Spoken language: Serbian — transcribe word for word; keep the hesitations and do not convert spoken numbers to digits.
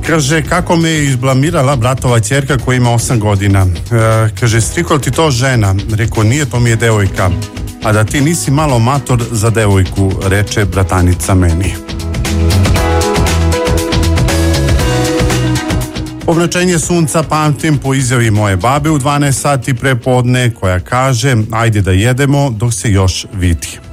Kaže, kako me je izblamirala bratova ćerka koja ima osam godina. E, kaže, striko, ti to žena? Rekao, nije, to mi je devojka. A da ti nisi malo mator za devojku, reče bratanica meni. Pomračenje sunca pamtim po izjavi moje babe u dvanaest sati pre podne, koja kaže, ajde da jedemo dok se još vidi.